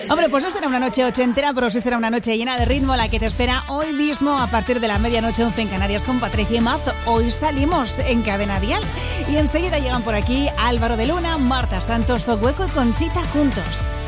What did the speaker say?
Hombre, pues no será una noche ochentera, pero sí será una noche llena de ritmo, la que te espera hoy mismo a partir de la medianoche 11 en Canarias con Patricia y Mazo. Hoy salimos en Cadena Dial y enseguida llegan por aquí Álvaro de Luna, Marta Santos, Hueco y Conchita juntos.